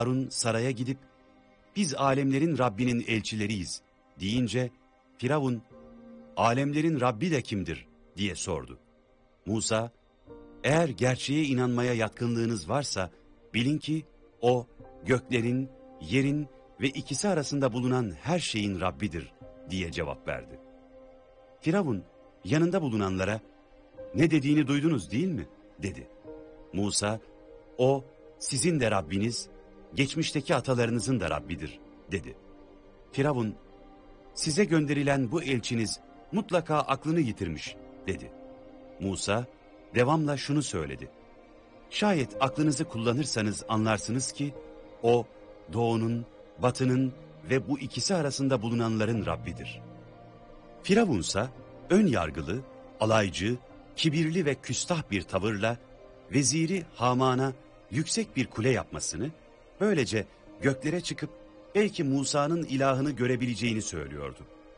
Harun saraya gidip biz alemlerin Rabbinin elçileriyiz deyince Firavun alemlerin Rabbi de kimdir diye sordu. Musa eğer gerçeğe inanmaya yatkınlığınız varsa bilin ki o göklerin, yerin ve ikisi arasında bulunan her şeyin Rabbidir diye cevap verdi. Firavun yanında bulunanlara ne dediğini duydunuz değil mi dedi. Musa o sizin de Rabbiniz, geçmişteki atalarınızın da Rabbidir dedi. Firavun size gönderilen bu elçiniz mutlaka aklını yitirmiş dedi. Musa devamla şunu söyledi. Şayet aklınızı kullanırsanız anlarsınız ki o doğunun, batının ve bu ikisi arasında bulunanların Rabbidir. Firavunsa ön yargılı, alaycı, kibirli ve küstah bir tavırla veziri Haman'a yüksek bir kule yapmasını, böylece göklere çıkıp belki Musa'nın ilahını görebileceğini söylüyordu.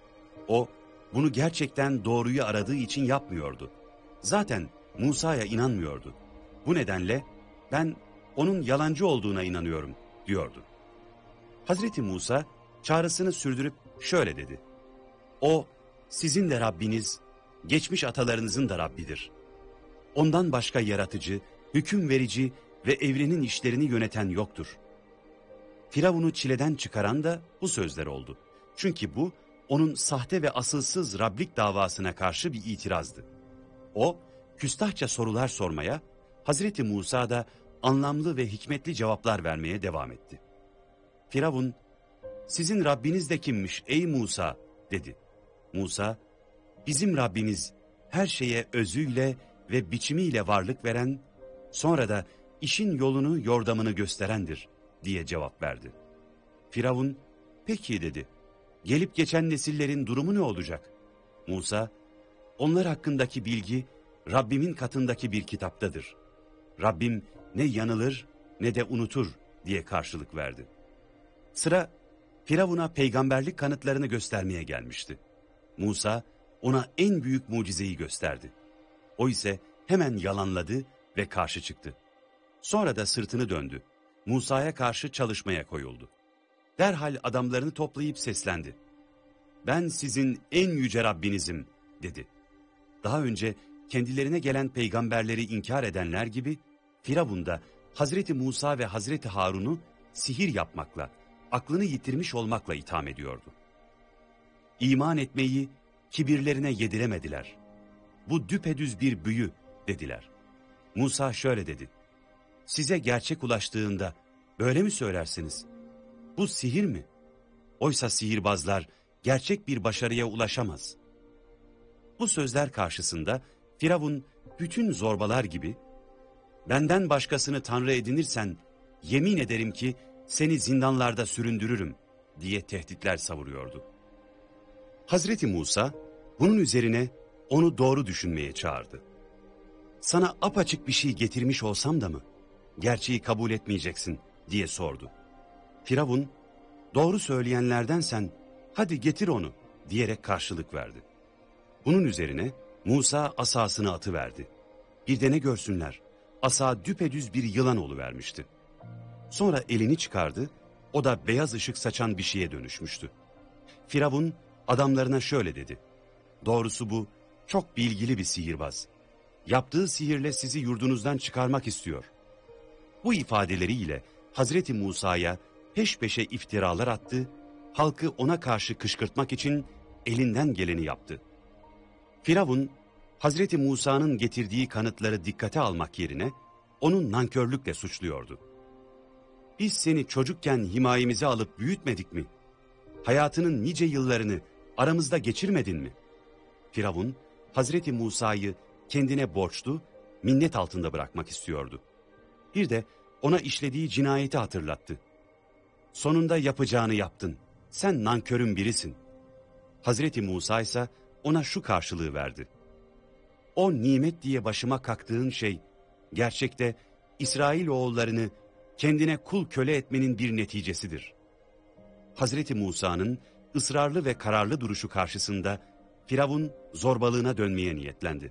O bunu gerçekten doğruyu aradığı için yapmıyordu. Zaten Musa'ya inanmıyordu. Bu nedenle ben onun yalancı olduğuna inanıyorum diyordu. Hazreti Musa çağrısını sürdürüp şöyle dedi. O sizin de Rabbiniz, geçmiş atalarınızın da Rabbidir. Ondan başka yaratıcı, hüküm verici ve evrenin işlerini yöneten yoktur. Firavun'u çileden çıkaran da bu sözler oldu. Çünkü bu onun sahte ve asılsız Rablik davasına karşı bir itirazdı. O küstahça sorular sormaya, Hazreti Musa da anlamlı ve hikmetli cevaplar vermeye devam etti. Firavun, sizin Rabbiniz de kimmiş ey Musa dedi. Musa, bizim Rabbimiz her şeye özüyle ve biçimiyle varlık veren, sonra da işin yolunu yordamını gösterendir diye cevap verdi. Firavun, peki dedi, gelip geçen nesillerin durumu ne olacak? Musa, onlar hakkındaki bilgi Rabbimin katındaki bir kitaptadır. Rabbim ne yanılır ne de unutur diye karşılık verdi. Sıra Firavun'a peygamberlik kanıtlarını göstermeye gelmişti. Musa ona en büyük mucizeyi gösterdi. O ise hemen yalanladı ve karşı çıktı. Sonra da sırtını döndü. Musa'ya karşı çalışmaya koyuldu. Derhal adamlarını toplayıp seslendi. Ben sizin en yüce Rabbinizim dedi. Daha önce kendilerine gelen peygamberleri inkar edenler gibi Firavun da Hazreti Musa ve Hazreti Harun'u sihir yapmakla, aklını yitirmiş olmakla itham ediyordu. İman etmeyi kibirlerine yediremediler. Bu düpedüz bir büyü dediler. Musa şöyle dedi. Size gerçek ulaştığında böyle mi söylersiniz? Bu sihir mi? Oysa sihirbazlar gerçek bir başarıya ulaşamaz. Bu sözler karşısında Firavun bütün zorbalar gibi, benden başkasını tanrı edinirsen yemin ederim ki seni zindanlarda süründürürüm diye tehditler savuruyordu. Hazreti Musa bunun üzerine onu doğru düşünmeye çağırdı. Sana apaçık bir şey getirmiş olsam da mı gerçeği kabul etmeyeceksin diye sordu. Firavun, doğru söyleyenlerdensen hadi getir onu diyerek karşılık verdi. Bunun üzerine Musa asasını atıverdi. Bir de ne görsünler, asa düpedüz bir yılan oluvermişti. Sonra elini çıkardı, o da beyaz ışık saçan bir şeye dönüşmüştü. Firavun adamlarına şöyle dedi. Doğrusu bu çok bilgili bir sihirbaz. Yaptığı sihirle sizi yurdunuzdan çıkarmak istiyor. Bu ifadeleriyle Hazreti Musa'ya peş peşe iftiralar attı, halkı ona karşı kışkırtmak için elinden geleni yaptı. Firavun, Hazreti Musa'nın getirdiği kanıtları dikkate almak yerine onu nankörlükle suçluyordu. Biz seni çocukken himayemize alıp büyütmedik mi? Hayatının nice yıllarını aramızda geçirmedin mi? Firavun, Hazreti Musa'yı kendine borçlu, minnet altında bırakmak istiyordu. Bir de ona işlediği cinayeti hatırlattı. Sonunda yapacağını yaptın, sen nankörün birisin. Hazreti Musa ise ona şu karşılığı verdi. O nimet diye başıma kalktığın şey, gerçekte İsrailoğullarını kendine kul köle etmenin bir neticesidir. Hazreti Musa'nın ısrarlı ve kararlı duruşu karşısında Firavun zorbalığına dönmeye niyetlendi.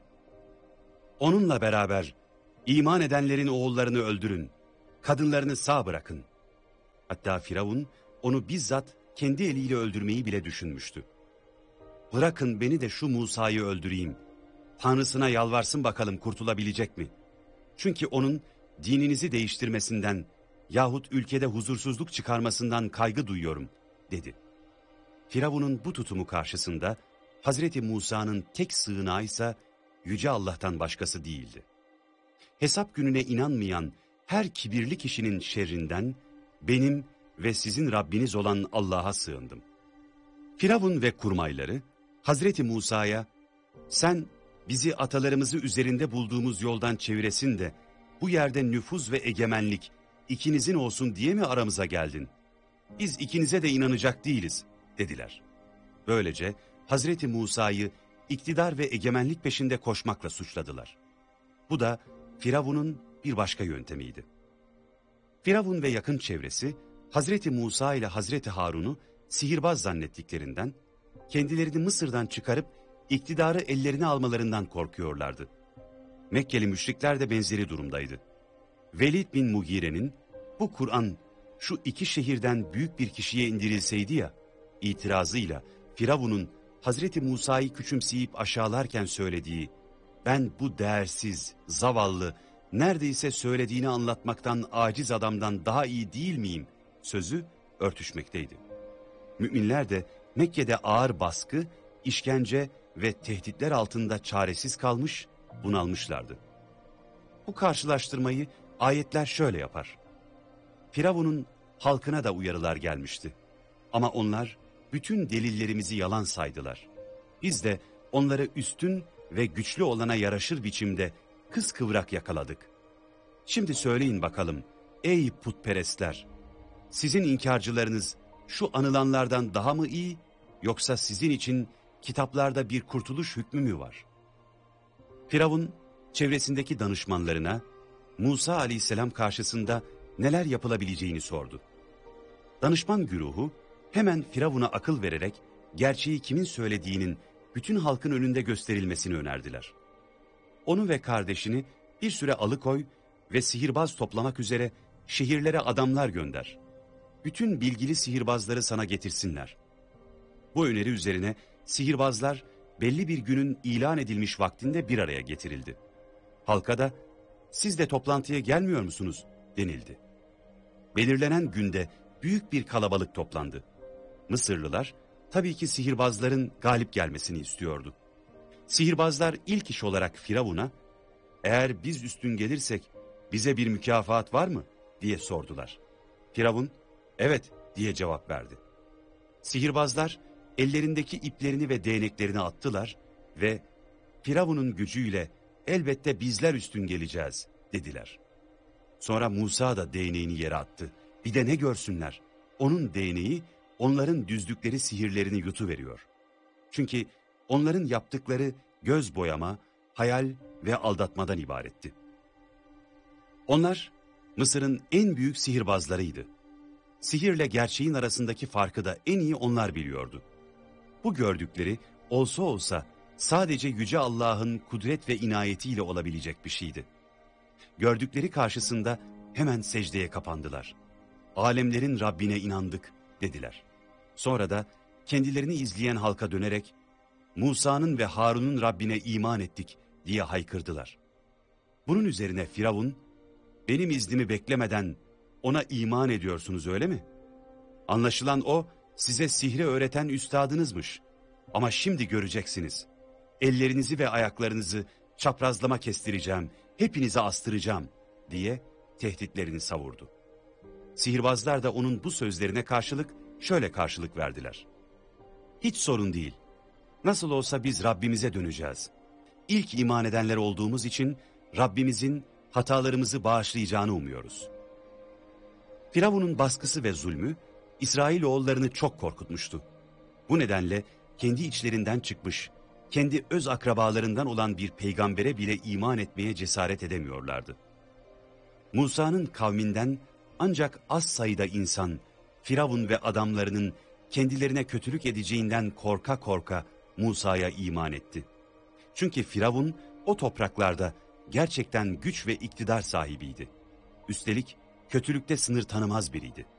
Onunla beraber iman edenlerin oğullarını öldürün, kadınlarını sağ bırakın. Hatta Firavun onu bizzat kendi eliyle öldürmeyi bile düşünmüştü. Bırakın beni de şu Musa'yı öldüreyim. Tanrısına yalvarsın bakalım kurtulabilecek mi? Çünkü onun dininizi değiştirmesinden yahut ülkede huzursuzluk çıkarmasından kaygı duyuyorum, dedi. Firavun'un bu tutumu karşısında Hazreti Musa'nın tek sığınağı ise Yüce Allah'tan başkası değildi. Hesap gününe inanmayan her kibirli kişinin şerrinden benim ve sizin Rabbiniz olan Allah'a sığındım. Firavun ve kurmayları Hazreti Musa'ya, sen bizi atalarımızı üzerinde bulduğumuz yoldan çeviresin de bu yerde nüfuz ve egemenlik ikinizin olsun diye mi aramıza geldin? Biz ikinize de inanacak değiliz, dediler. Böylece Hazreti Musa'yı iktidar ve egemenlik peşinde koşmakla suçladılar. Bu da Firavun'un bir başka yöntemiydi. Firavun ve yakın çevresi Hazreti Musa ile Hazreti Harun'u sihirbaz zannettiklerinden, kendilerini Mısır'dan çıkarıp iktidarı ellerine almalarından korkuyorlardı. Mekkeli müşrikler de benzeri durumdaydı. Velid bin Mugire'nin bu Kur'an şu iki şehirden büyük bir kişiye indirilseydi ya, itirazıyla Firavun'un Hazreti Musa'yı küçümseyip aşağılarken söylediği, ben bu değersiz, zavallı, neredeyse söylediğini anlatmaktan aciz adamdan daha iyi değil miyim sözü örtüşmekteydi. Müminler de Mekke'de ağır baskı, işkence ve tehditler altında çaresiz kalmış, bunalmışlardı. Bu karşılaştırmayı ayetler şöyle yapar. Firavun'un halkına da uyarılar gelmişti. Ama onlar bütün delillerimizi yalan saydılar. Biz de onları üstün ve güçlü olana yaraşır biçimde kıskıvrak yakaladık. Şimdi söyleyin bakalım, ey putperestler, sizin inkarcılarınız şu anılanlardan daha mı iyi, yoksa sizin için kitaplarda bir kurtuluş hükmü mü var? Firavun, çevresindeki danışmanlarına Musa aleyhisselam karşısında neler yapılabileceğini sordu. Danışman güruhu hemen Firavun'a akıl vererek gerçeği kimin söylediğinin bütün halkın önünde gösterilmesini önerdiler. Onu ve kardeşini bir süre alıkoy ve sihirbaz toplamak üzere şehirlere adamlar gönder. Bütün bilgili sihirbazları sana getirsinler. Bu öneri üzerine sihirbazlar belli bir günün ilan edilmiş vaktinde bir araya getirildi. Halka da siz de toplantıya gelmiyor musunuz denildi. Belirlenen günde büyük bir kalabalık toplandı. Mısırlılar tabii ki sihirbazların galip gelmesini istiyordu. Sihirbazlar ilk iş olarak Firavun'a, eğer biz üstün gelirsek bize bir mükafat var mı diye sordular. Firavun, evet diye cevap verdi. Sihirbazlar ellerindeki iplerini ve değneklerini attılar ve Firavun'un gücüyle elbette bizler üstün geleceğiz dediler. Sonra Musa da değneğini yere attı. Bir de ne görsünler? Onun değneği onların düzdükleri sihirlerini yutuveriyor. Çünkü onların yaptıkları göz boyama, hayal ve aldatmadan ibaretti. Onlar Mısır'ın en büyük sihirbazlarıydı. Sihirle gerçeğin arasındaki farkı da en iyi onlar biliyordu. Bu gördükleri olsa olsa sadece Yüce Allah'ın kudret ve inayetiyle olabilecek bir şeydi. Gördükleri karşısında hemen secdeye kapandılar. Alemlerin Rabbine inandık dediler. Sonra da kendilerini izleyen halka dönerek Musa'nın ve Harun'un Rabbine iman ettik diye haykırdılar. Bunun üzerine Firavun, benim iznimi beklemeden ona iman ediyorsunuz öyle mi? Anlaşılan o size sihri öğreten üstadınızmış. Ama şimdi göreceksiniz. Ellerinizi ve ayaklarınızı çaprazlama kestireceğim, hepinize astıracağım diye tehditlerini savurdu. Sihirbazlar da onun bu sözlerine karşılık şöyle karşılık verdiler. Hiç sorun değil. Nasıl olsa biz Rabbimize döneceğiz. İlk iman edenler olduğumuz için Rabbimizin hatalarımızı bağışlayacağını umuyoruz. Firavun'un baskısı ve zulmü İsrailoğullarını çok korkutmuştu. Bu nedenle kendi içlerinden çıkmış, kendi öz akrabalarından olan bir peygambere bile iman etmeye cesaret edemiyorlardı. Musa'nın kavminden ancak az sayıda insan, Firavun ve adamlarının kendilerine kötülük edeceğinden korka korka Musa'ya iman etti. Çünkü Firavun o topraklarda gerçekten güç ve iktidar sahibiydi. Üstelik kötülükte sınır tanımaz biriydi.